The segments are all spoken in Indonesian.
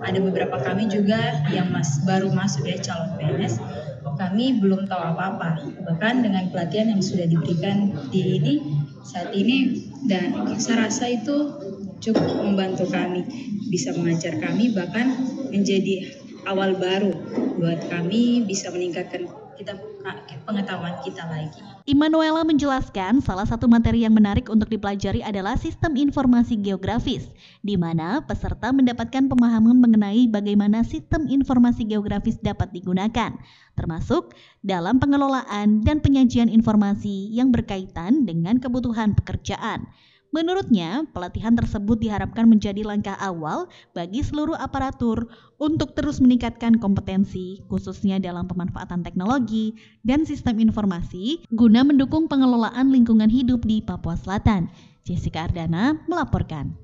ada beberapa kami juga yang baru masuk ya calon PNS, kami belum tahu apa-apa. Bahkan dengan pelatihan yang sudah diberikan di saat ini, dan saya rasa itu cukup membantu kami, bisa mengajar kami, bahkan menjadi awal baru buat kami bisa meningkatkan pengetahuan kita lagi. Immanuela menjelaskan salah satu materi yang menarik untuk dipelajari adalah sistem informasi geografis, di mana peserta mendapatkan pemahaman mengenai bagaimana sistem informasi geografis dapat digunakan, termasuk dalam pengelolaan dan penyajian informasi yang berkaitan dengan kebutuhan pekerjaan. Menurutnya, pelatihan tersebut diharapkan menjadi langkah awal bagi seluruh aparatur untuk terus meningkatkan kompetensi, khususnya dalam pemanfaatan teknologi dan sistem informasi, guna mendukung pengelolaan lingkungan hidup di Papua Selatan. Jessica Ardana melaporkan.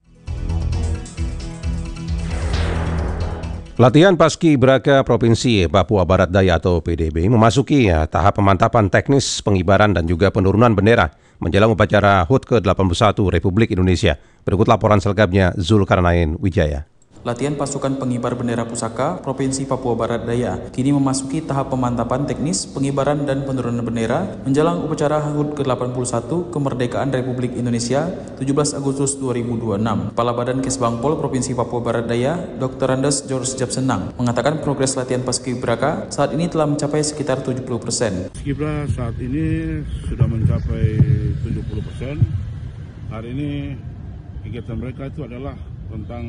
Latihan Paskibraka Provinsi Papua Barat Daya atau PDB memasuki tahap pemantapan teknis pengibaran dan juga penurunan bendera menjelang upacara HUT ke-81 Republik Indonesia. Berikut laporan selengkapnya Zulkarnain Wijaya. Latihan pasukan pengibar bendera pusaka Provinsi Papua Barat Daya kini memasuki tahap pemantapan teknis pengibaran dan penurunan bendera menjelang upacara HUT ke-81 Kemerdekaan Republik Indonesia 17 Agustus 2026. Kepala Badan Kesbangpol Provinsi Papua Barat Daya, Dr. Andes George Japsenang, mengatakan progres latihan Paskibraka saat ini telah mencapai sekitar 70%. Paskibra saat ini sudah mencapai 70%. Hari ini kegiatan mereka itu adalah tentang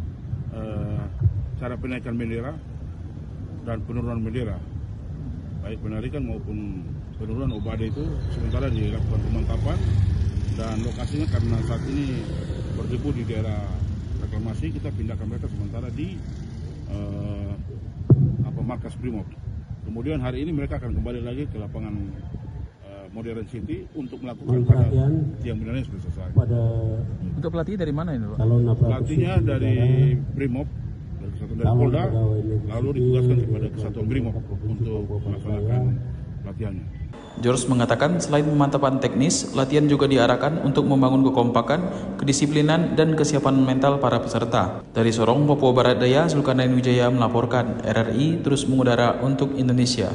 cara penaikan bendera dan penurunan bendera, baik penarikan maupun penurunan obade itu sementara dilakukan pemantapan, dan lokasinya karena saat ini berdebu di daerah reklamasi, kita pindahkan mereka sementara di markas Brimob. Kemudian hari ini mereka akan kembali lagi ke lapangan Modern City untuk melakukan pelatihan yang benarnya sudah selesai. Untuk pelatih dari mana ini, Pak? Pelatihnya dari Brimob, dari Kesatuan dari Polda, lalu ditugaskan kepada Kesatuan Brimob untuk melaksanakan pelatihannya. George mengatakan selain pemantapan teknis, latihan juga diarahkan untuk membangun kekompakan, kedisiplinan, dan kesiapan mental para peserta. Dari Sorong, Papua Barat Daya, Zulkarnain Wijaya melaporkan, RRI terus mengudara untuk Indonesia.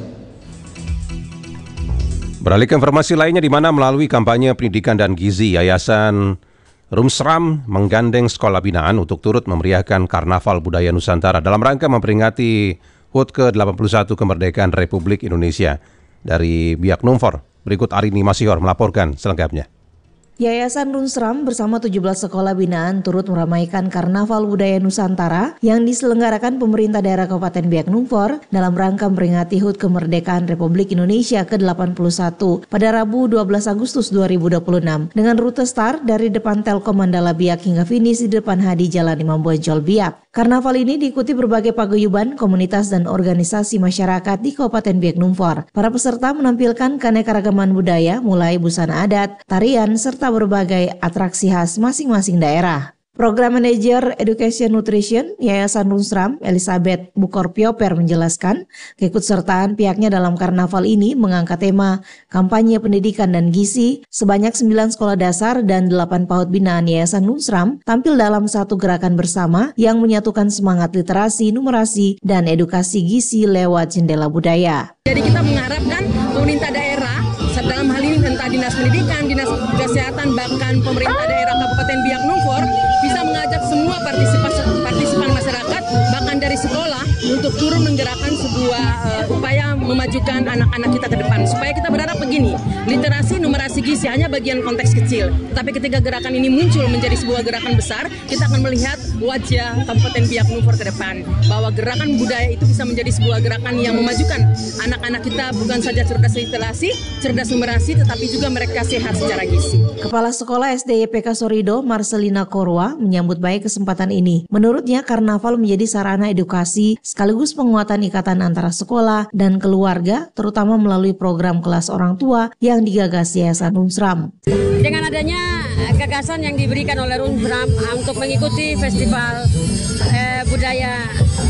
Beralih ke informasi lainnya, di mana melalui kampanye pendidikan dan gizi, Yayasan Rumsram menggandeng sekolah binaan untuk turut memeriahkan Karnaval Budaya Nusantara dalam rangka memperingati HUT ke-81 Kemerdekaan Republik Indonesia. Dari Biak Numfor, berikut Arini Masihor melaporkan selengkapnya. Yayasan Rumsram bersama 17 sekolah binaan turut meramaikan Karnaval Budaya Nusantara yang diselenggarakan pemerintah daerah Kabupaten Biak Numfor dalam rangka memperingati HUT Kemerdekaan Republik Indonesia ke-81 pada Rabu 12 Agustus 2026 dengan rute start dari depan Telkom Mandala Biak hingga finish di depan Hadi Jalan Imam Bonjol Biak. Karnaval ini diikuti berbagai paguyuban, komunitas dan organisasi masyarakat di Kabupaten Biak Numfor. Para peserta menampilkan keanekaragaman budaya mulai busana adat, tarian, serta berbagai atraksi khas masing-masing daerah. Program Manager Education Nutrition Yayasan Rumsram, Elizabeth Bukorpioper menjelaskan, keikutsertaan pihaknya dalam karnaval ini mengangkat tema kampanye pendidikan dan gizi. Sebanyak 9 sekolah dasar dan 8 PAUD binaan Yayasan Rumsram tampil dalam satu gerakan bersama yang menyatukan semangat literasi, numerasi, dan edukasi gizi lewat jendela budaya. Jadi kita mengharapkan pemerintah daerah, dalam hal ini entah Dinas Pendidikan, Dinas Kesehatan, bahkan pemerintah daerah Kabupaten Biak Numfor bisa mengajak semua partisipan masyarakat, bahkan dari sekolah, untuk turun menggerakkan sebuah upaya memajukan anak-anak kita ke depan. Supaya kita berharap begini, literasi, numerasi, gizi hanya bagian konteks kecil. Tapi ketika gerakan ini muncul menjadi sebuah gerakan besar, kita akan melihat wajah Kabupaten Biak Numfor ke depan. Bahwa gerakan budaya itu bisa menjadi sebuah gerakan yang memajukan anak-anak kita bukan saja cerdas literasi, cerdas numerasi, tetapi juga mereka sehat secara gizi. Kepala Sekolah SD YPK Sorido, Marcelina Korwa, menyambut baik kesempatan ini. Menurutnya, karnaval menjadi sarana edukasi sekaligus penguatan ikatan antara sekolah dan keluarga, terutama melalui program kelas orang tua yang digagas Yayasan Rumsram. Dengan adanya gagasan yang diberikan oleh Rumsram untuk mengikuti festival budaya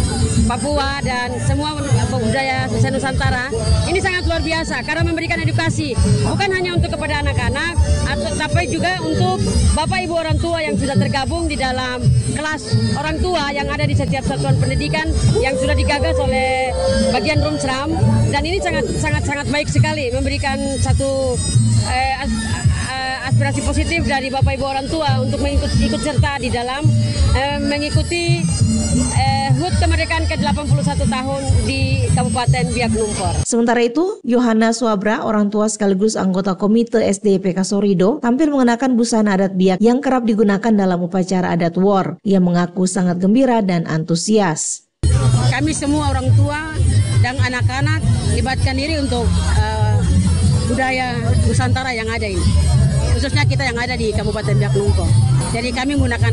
Papua dan semua budaya Nusantara ini sangat luar biasa karena memberikan edukasi bukan hanya untuk kepada anak-anak tapi juga untuk Bapak Ibu orang tua yang sudah tergabung di dalam kelas orang tua yang ada di setiap satuan pendidikan yang sudah digagas oleh bagian Rumsram, dan ini sangat baik sekali memberikan satu aspirasi positif dari Bapak Ibu orang tua untuk ikut serta di dalam mengikuti HUT kemerdekaan ke-81 tahun di Kabupaten Biak Numfor. Sementara itu, Yohana Swabra, orang tua sekaligus anggota Komite SDPK Sorido, tampil mengenakan busana adat Biak yang kerap digunakan dalam upacara adat war. Ia mengaku sangat gembira dan antusias. Kami semua orang tua dan anak-anak libatkan diri untuk budaya Nusantara yang ada ini, khususnya kita yang ada di Kabupaten Biak Numfor. Jadi kami menggunakan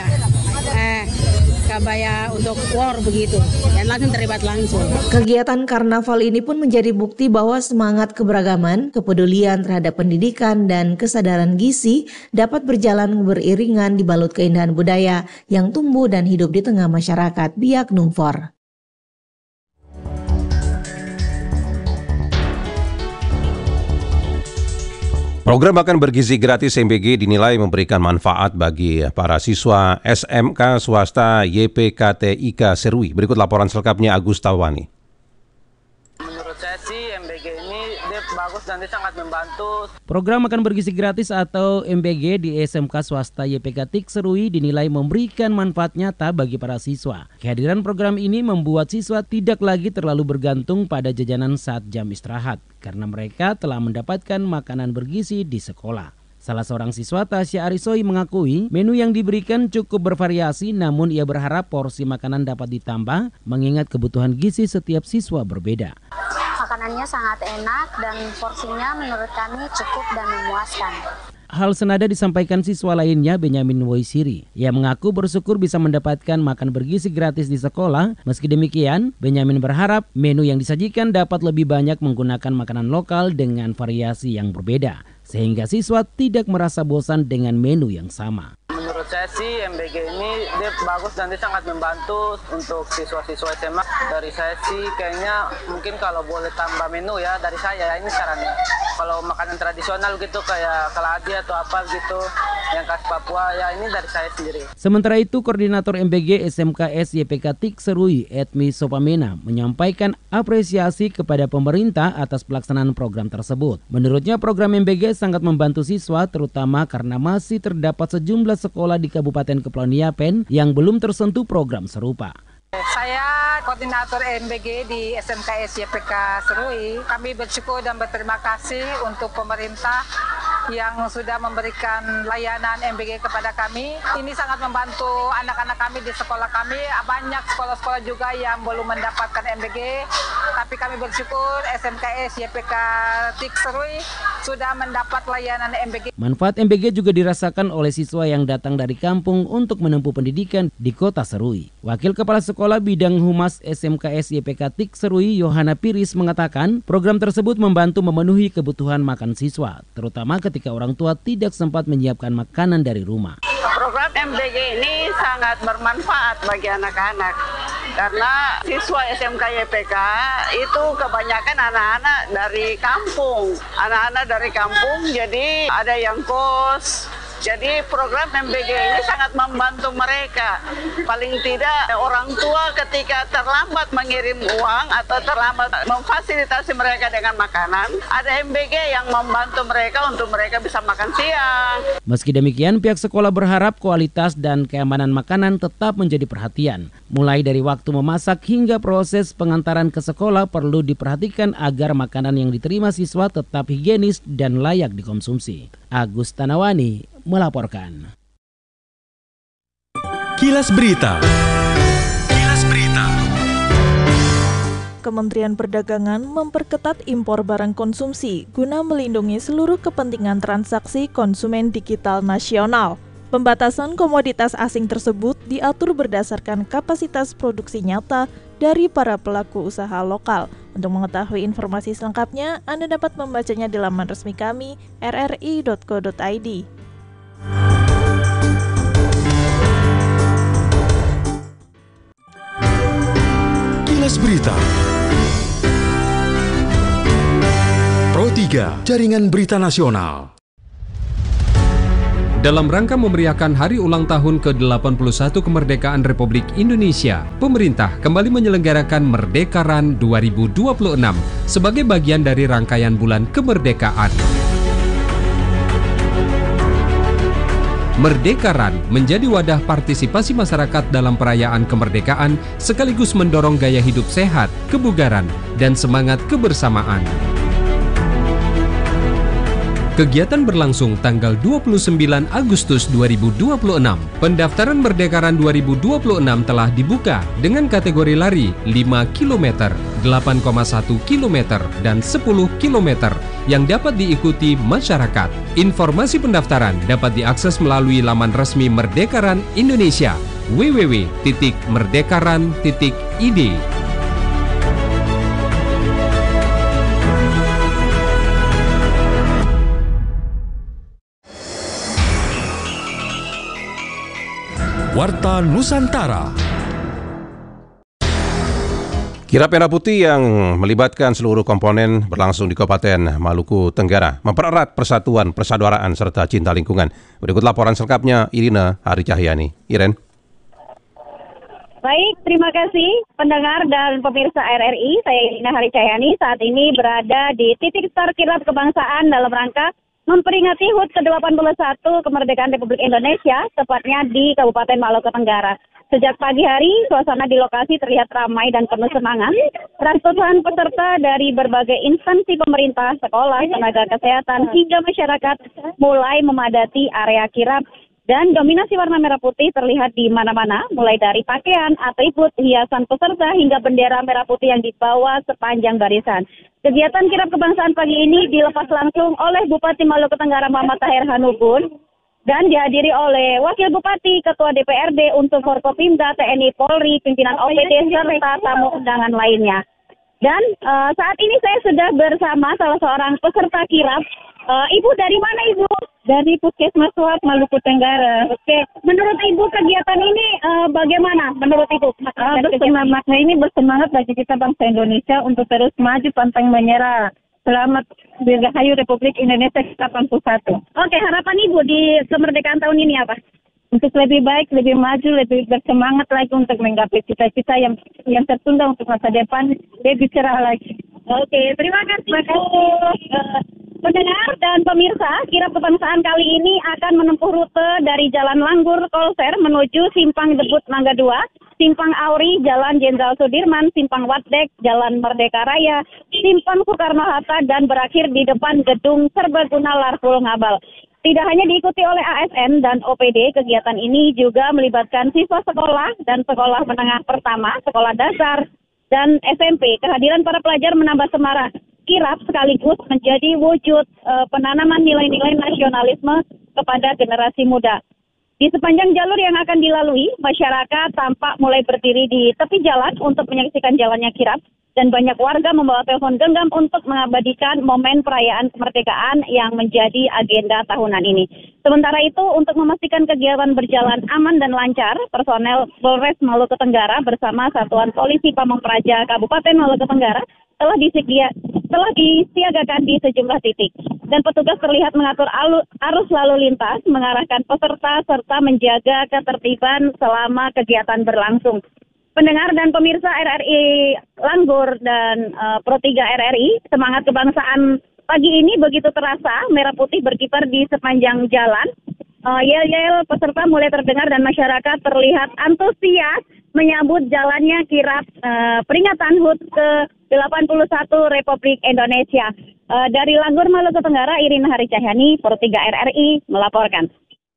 kabaya untuk war begitu, dan langsung terlibat langsung. Kegiatan karnaval ini pun menjadi bukti bahwa semangat keberagaman, kepedulian terhadap pendidikan, dan kesadaran gizi dapat berjalan beriringan di balut keindahan budaya yang tumbuh dan hidup di tengah masyarakat Biak Numfor. Program Makan Bergizi Gratis MBG dinilai memberikan manfaat bagi para siswa SMK swasta YPKTIK Serui. Berikut laporan selengkapnya Agus Tawani. Menurut saya sih MBG ini dia bagus dan dia sangat membantu. Program Makan Bergizi Gratis atau MBG di SMK swasta YPKTIK Serui dinilai memberikan manfaat nyata bagi para siswa. Kehadiran program ini membuat siswa tidak lagi terlalu bergantung pada jajanan saat jam istirahat, karena mereka telah mendapatkan makanan bergizi di sekolah. Salah seorang siswa, Tasya Arisoi, mengakui menu yang diberikan cukup bervariasi, namun ia berharap porsi makanan dapat ditambah mengingat kebutuhan gizi setiap siswa berbeda. Makanannya sangat enak dan porsinya menurut kami cukup dan memuaskan. Hal senada disampaikan siswa lainnya, Benyamin Woisiri. Ia mengaku bersyukur bisa mendapatkan makan bergizi gratis di sekolah. Meski demikian, Benyamin berharap menu yang disajikan dapat lebih banyak menggunakan makanan lokal dengan variasi yang berbeda, sehingga siswa tidak merasa bosan dengan menu yang sama. Menurut saya sih MBG ini dia bagus dan dia sangat membantu untuk siswa-siswa SMA. Dari saya sih kayaknya mungkin kalau boleh tambah menu ya dari saya, ini sarannya. Kalau makanan tradisional gitu kayak keladi atau apa gitu yang khas Papua ya ini dari saya sendiri. Sementara itu, Koordinator MBG SMKS YPKTIK Serui, Edmi Sopamena, menyampaikan apresiasi kepada pemerintah atas pelaksanaan program tersebut. Menurutnya program MBG sangat membantu siswa terutama karena masih terdapat sejumlah sekolah di Kabupaten Kepulauan Yapen yang belum tersentuh program serupa. Saya koordinator MBG di SMKS YPK Serui. Kami bersyukur dan berterima kasih untuk pemerintah yang sudah memberikan layanan MBG kepada kami. Ini sangat membantu anak-anak kami di sekolah kami. Banyak sekolah-sekolah juga yang belum mendapatkan MBG, tapi kami bersyukur SMKS YPK TIK Serui sudah mendapat layanan MBG. Manfaat MBG juga dirasakan oleh siswa yang datang dari kampung untuk menempuh pendidikan di kota Serui. Wakil Kepala Sekolah Bidang Humas SMKS YPK TIK Serui, Yohana Piris, mengatakan program tersebut membantu memenuhi kebutuhan makan siswa, terutama ketika orang tua tidak sempat menyiapkan makanan dari rumah. Program MBG ini sangat bermanfaat bagi anak-anak karena siswa SMK YPK itu kebanyakan anak-anak dari kampung. Anak-anak dari kampung, jadi ada yang kos. Jadi program MBG ini sangat membantu mereka. Paling tidak orang tua ketika terlambat mengirim uang atau terlambat memfasilitasi mereka dengan makanan, ada MBG yang membantu mereka untuk mereka bisa makan siang. Meski demikian, pihak sekolah berharap kualitas dan keamanan makanan tetap menjadi perhatian. Mulai dari waktu memasak hingga proses pengantaran ke sekolah perlu diperhatikan agar makanan yang diterima siswa tetap higienis dan layak dikonsumsi. Agus Tanawani melaporkan. Kilas Berita. Kilas Berita. Kementerian Perdagangan memperketat impor barang konsumsi guna melindungi seluruh kepentingan transaksi konsumen digital nasional. Pembatasan komoditas asing tersebut diatur berdasarkan kapasitas produksi nyata dari para pelaku usaha lokal. Untuk mengetahui informasi selengkapnya, Anda dapat membacanya di laman resmi kami, rri.co.id. Kilas Berita. Pro 3, Jaringan Berita Nasional. Dalam rangka memeriahkan hari ulang tahun ke-81 kemerdekaan Republik Indonesia, pemerintah kembali menyelenggarakan Merdeka Run 2026 sebagai bagian dari rangkaian bulan kemerdekaan. Merdeka Run menjadi wadah partisipasi masyarakat dalam perayaan kemerdekaan sekaligus mendorong gaya hidup sehat, kebugaran, dan semangat kebersamaan. Kegiatan berlangsung tanggal 29 Agustus 2026. Pendaftaran Merdeka Run 2026 telah dibuka dengan kategori lari 5 km, 8,1 km, dan 10 km yang dapat diikuti masyarakat. Informasi pendaftaran dapat diakses melalui laman resmi Merdeka Run Indonesia www.merdekaran.id. Warta Nusantara. Kirap Merah Putih yang melibatkan seluruh komponen berlangsung di Kabupaten Maluku Tenggara, mempererat persatuan, persaudaraan, serta cinta lingkungan. Berikut laporan selengkapnya Irina Hari Cahyani. Iren. Baik, terima kasih pendengar dan pemirsa RRI. Saya Irina Hari Cahyani saat ini berada di titik start kirap kebangsaan dalam rangka memperingati HUT ke-81 kemerdekaan Republik Indonesia, tepatnya di Kabupaten Maluku Tenggara. Sejak pagi hari, suasana di lokasi terlihat ramai dan penuh semangat. Ratusan peserta dari berbagai instansi pemerintah, sekolah, tenaga kesehatan, hingga masyarakat mulai memadati area kirap. Dan dominasi warna merah putih terlihat di mana-mana, mulai dari pakaian, atribut, hiasan peserta, hingga bendera merah putih yang dibawa sepanjang barisan. Kegiatan kirap kebangsaan pagi ini dilepas langsung oleh Bupati Maluku Tenggara Muhammad Tahir Hanubun dan dihadiri oleh Wakil Bupati, Ketua DPRD, Unsur Forkopimda, TNI, Polri, pimpinan OPD, serta tamu undangan lainnya. Dan saat ini saya sudah bersama salah seorang peserta kirap. Ibu dari mana, Ibu? Dari Puskesmas Suap, Maluku Tenggara. Oke, menurut Ibu kegiatan ini bagaimana? Menurut Ibu? Makna ini bersemangat bagi kita bangsa Indonesia untuk terus maju pantang menyerah. Selamat Dirgahayu Republik Indonesia ke-81. Oke, harapan Ibu di kemerdekaan tahun ini apa? Untuk lebih baik, lebih maju, lebih bersemangat lagi untuk menggapai cita-cita yang tertunda untuk masa depan, lebih cerah lagi. Oke, terima kasih. Pendengar dan pemirsa, kirap kebangsaan kali ini akan menempuh rute dari Jalan Langgur Kolser menuju Simpang Debut Mangga 2, Simpang Auri, Jalan Jenderal Sudirman, Simpang Watdek, Jalan Merdeka Raya, Simpang Soekarno-Hatta, dan berakhir di depan Gedung Serbaguna Larful Ngabal. Tidak hanya diikuti oleh ASN dan OPD, kegiatan ini juga melibatkan siswa sekolah dan sekolah menengah pertama, sekolah dasar, dan SMP. Kehadiran para pelajar menambah semarak kirap sekaligus menjadi wujud penanaman nilai-nilai nasionalisme kepada generasi muda. Di sepanjang jalur yang akan dilalui, masyarakat tampak mulai berdiri di tepi jalan untuk menyaksikan jalannya kirap, dan banyak warga membawa telepon genggam untuk mengabadikan momen perayaan kemerdekaan yang menjadi agenda tahunan ini. Sementara itu, untuk memastikan kegiatan berjalan aman dan lancar, personel Polres Maluku Tenggara bersama Satuan Polisi Pamong Praja Kabupaten Maluku Tenggara telah disiagakan di sejumlah titik. Dan petugas terlihat mengatur arus lalu lintas, mengarahkan peserta, serta menjaga ketertiban selama kegiatan berlangsung. Pendengar dan pemirsa RRI Langgur dan Pro 3 RRI, semangat kebangsaan pagi ini begitu terasa, merah putih berkibar di sepanjang jalan. Yel-yel peserta mulai terdengar dan masyarakat terlihat antusias menyambut jalannya kirap peringatan HUT ke-81 Republik Indonesia. Dari Langgur, Maluku Tenggara, Irina Hari Cahyani, Pro 3 RRI melaporkan.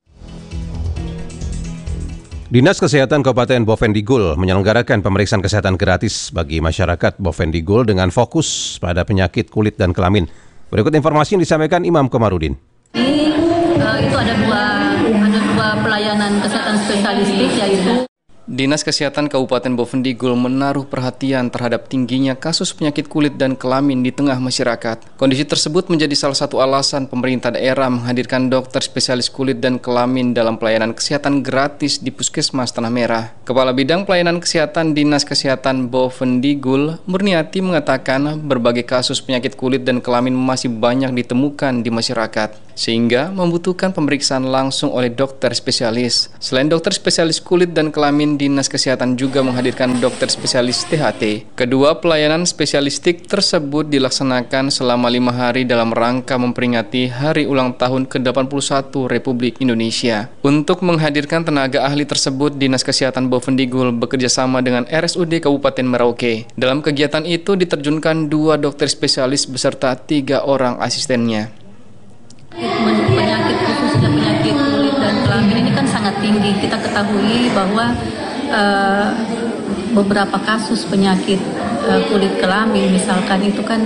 Dinas Kesehatan Kabupaten Bovendigul menyelenggarakan pemeriksaan kesehatan gratis bagi masyarakat Bovendigul dengan fokus pada penyakit kulit dan kelamin. Berikut informasi yang disampaikan Imam Komarudin. Itu ada dua pelayanan kesehatan spesialistik, yaitu Dinas Kesehatan Kabupaten Bovendigul menaruh perhatian terhadap tingginya kasus penyakit kulit dan kelamin di tengah masyarakat. Kondisi tersebut menjadi salah satu alasan pemerintah daerah menghadirkan dokter spesialis kulit dan kelamin dalam pelayanan kesehatan gratis di Puskesmas Tanah Merah. Kepala Bidang Pelayanan Kesehatan Dinas Kesehatan Bovendigul, Murniati, mengatakan berbagai kasus penyakit kulit dan kelamin masih banyak ditemukan di masyarakat, sehingga membutuhkan pemeriksaan langsung oleh dokter spesialis. Selain dokter spesialis kulit dan kelamin, Dinas Kesehatan juga menghadirkan dokter spesialis THT. Kedua pelayanan spesialistik tersebut dilaksanakan selama 5 hari dalam rangka memperingati Hari Ulang Tahun ke-81 Republik Indonesia. Untuk menghadirkan tenaga ahli tersebut, Dinas Kesehatan Bovendigul bekerjasama dengan RSUD Kabupaten Merauke. Dalam kegiatan itu diterjunkan 2 dokter spesialis beserta 3 orang asistennya. Penyakit khususnya penyakit kulit dan kelamin ini kan sangat tinggi. Kita ketahui bahwa beberapa kasus penyakit kulit kelamin misalkan itu kan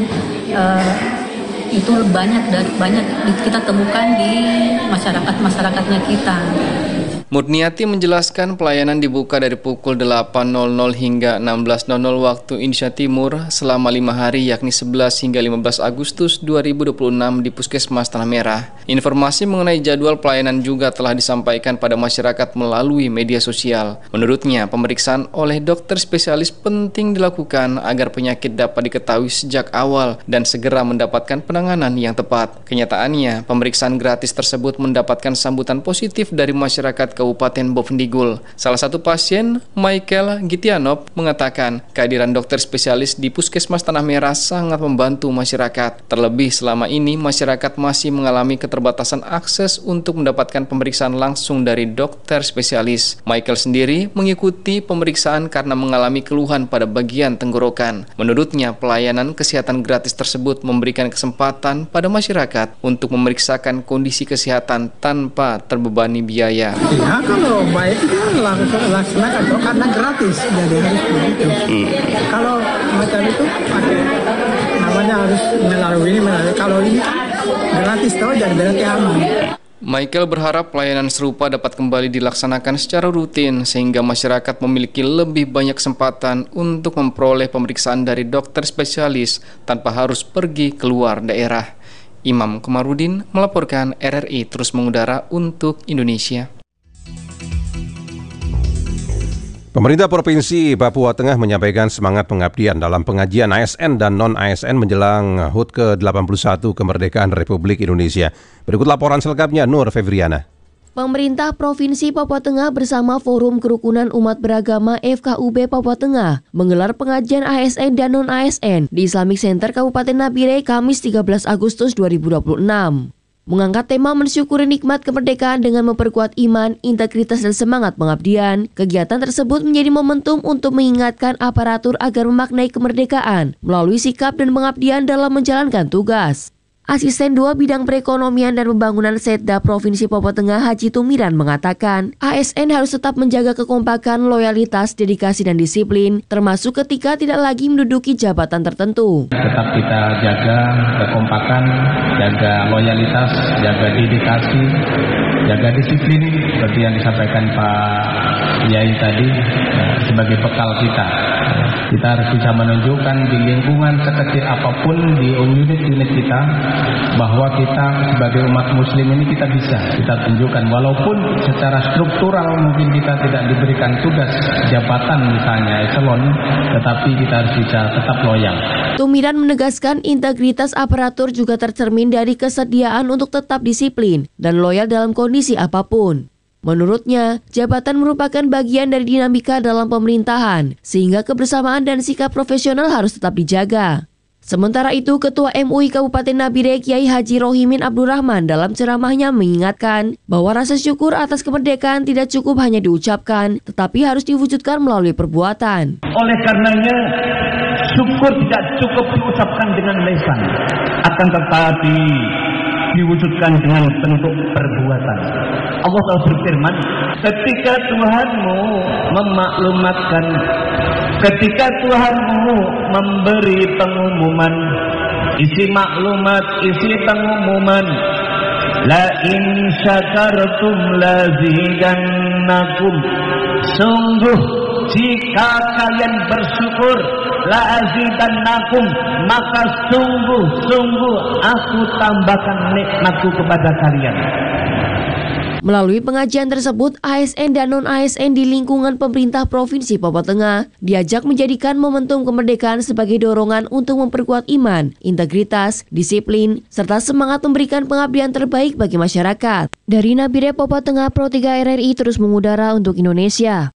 itu banyak kita temukan di masyarakatnya kita. Murniati menjelaskan pelayanan dibuka dari pukul 8.00 hingga 16.00 waktu Indonesia Timur selama 5 hari yakni 11 hingga 15 Agustus 2026 di Puskesmas Tanah Merah. Informasi mengenai jadwal pelayanan juga telah disampaikan pada masyarakat melalui media sosial. Menurutnya, pemeriksaan oleh dokter spesialis penting dilakukan agar penyakit dapat diketahui sejak awal dan segera mendapatkan penanganan yang tepat. Kenyataannya, pemeriksaan gratis tersebut mendapatkan sambutan positif dari masyarakat Kabupaten Bovendigul. Salah satu pasien, Michael Gitianop, mengatakan kehadiran dokter spesialis di Puskesmas Tanah Merah sangat membantu masyarakat. Terlebih selama ini masyarakat masih mengalami keterbatasan akses untuk mendapatkan pemeriksaan langsung dari dokter spesialis. Michael sendiri mengikuti pemeriksaan karena mengalami keluhan pada bagian tenggorokan. Menurutnya, pelayanan kesehatan gratis tersebut memberikan kesempatan pada masyarakat untuk memeriksakan kondisi kesehatan tanpa terbebani biaya. Ya kalau baik itu langsung laksanakan karena gratis, jadi harus begitu. Kalau macam itu pakai namanya harus melalui kalau ini gratis tahu jadi berarti aman. Michael berharap pelayanan serupa dapat kembali dilaksanakan secara rutin sehingga masyarakat memiliki lebih banyak kesempatan untuk memperoleh pemeriksaan dari dokter spesialis tanpa harus pergi keluar daerah. Imam Komarudin melaporkan, RRI terus mengudara untuk Indonesia. Pemerintah Provinsi Papua Tengah menyampaikan semangat pengabdian dalam pengajian ASN dan non-ASN menjelang HUT ke-81 Kemerdekaan Republik Indonesia. Berikut laporan selengkapnya, Nur Febriana. Pemerintah Provinsi Papua Tengah bersama Forum Kerukunan Umat Beragama FKUB Papua Tengah menggelar pengajian ASN dan non-ASN di Islamic Center Kabupaten Nabire Kamis 13 Agustus 2026. Mengangkat tema mensyukuri nikmat kemerdekaan dengan memperkuat iman, integritas, dan semangat pengabdian, kegiatan tersebut menjadi momentum untuk mengingatkan aparatur agar memaknai kemerdekaan melalui sikap dan pengabdian dalam menjalankan tugas. Asisten 2 Bidang Perekonomian dan Pembangunan Setda Provinsi Papua Tengah Haji Tumiran mengatakan, ASN harus tetap menjaga kekompakan, loyalitas, dedikasi, dan disiplin, termasuk ketika tidak lagi menduduki jabatan tertentu. Tetap kita jaga kekompakan, jaga loyalitas, jaga dedikasi, jaga disiplin, seperti yang disampaikan Pak Yai tadi, sebagai bekal kita. Kita harus bisa menunjukkan di lingkungan sekecil apapun di unit-unit kita bahwa kita sebagai umat muslim ini kita bisa kita tunjukkan walaupun secara struktural mungkin kita tidak diberikan tugas jabatan misalnya eselon, tetapi kita harus bisa tetap loyal. Tumiran menegaskan integritas aparatur juga tercermin dari kesediaan untuk tetap disiplin dan loyal dalam kondisi apapun. Menurutnya, jabatan merupakan bagian dari dinamika dalam pemerintahan, sehingga kebersamaan dan sikap profesional harus tetap dijaga. Sementara itu, Ketua MUI Kabupaten Nabire Kiai Haji Rohimin Abdurrahman dalam ceramahnya mengingatkan bahwa rasa syukur atas kemerdekaan tidak cukup hanya diucapkan, tetapi harus diwujudkan melalui perbuatan. Oleh karenanya, syukur tidak cukup diucapkan dengan lisan, akan tetapi diwujudkan dengan bentuk perbuatan. Allah telah berfirman, ketika Tuhanmu memaklumatkan, ketika Tuhanmu memberi pengumuman, isi maklumat, isi pengumuman, la in syakartum lazidannakum azidannakum. Sungguh jika kalian bersyukur, la azidannakum, maka sungguh aku tambahkan nikmatku kepada kalian. Melalui pengajian tersebut, ASN dan non-ASN di lingkungan pemerintah Provinsi Papua Tengah diajak menjadikan momentum kemerdekaan sebagai dorongan untuk memperkuat iman, integritas, disiplin, serta semangat memberikan pengabdian terbaik bagi masyarakat. Dari Nabire Papua Tengah, Pro 3 RRI terus mengudara untuk Indonesia.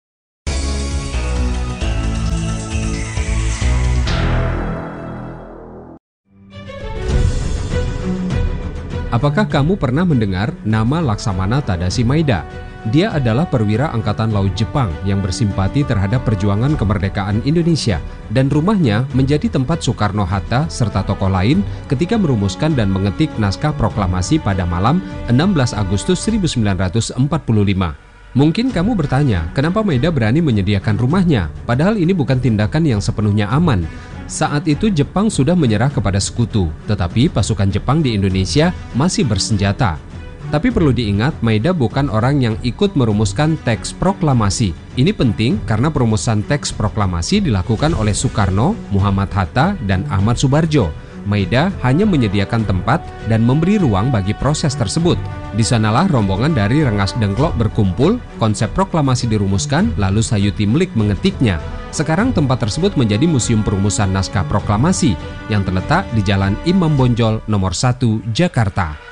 Apakah kamu pernah mendengar nama Laksamana Tadashi Maeda? Dia adalah perwira Angkatan Laut Jepang yang bersimpati terhadap perjuangan kemerdekaan Indonesia dan rumahnya menjadi tempat Soekarno-Hatta serta tokoh lain ketika merumuskan dan mengetik naskah proklamasi pada malam 16 Agustus 1945. Mungkin kamu bertanya, kenapa Maeda berani menyediakan rumahnya? Padahal ini bukan tindakan yang sepenuhnya aman. Saat itu Jepang sudah menyerah kepada sekutu, tetapi pasukan Jepang di Indonesia masih bersenjata. Tapi perlu diingat, Maeda bukan orang yang ikut merumuskan teks proklamasi. Ini penting karena perumusan teks proklamasi dilakukan oleh Soekarno, Muhammad Hatta, dan Ahmad Subarjo. Maeda hanya menyediakan tempat dan memberi ruang bagi proses tersebut. Di sanalah rombongan dari Rengas Dengklok berkumpul, konsep proklamasi dirumuskan, lalu Sayuti Melik mengetiknya. Sekarang tempat tersebut menjadi Museum Perumusan Naskah Proklamasi yang terletak di Jalan Imam Bonjol nomor 1, Jakarta.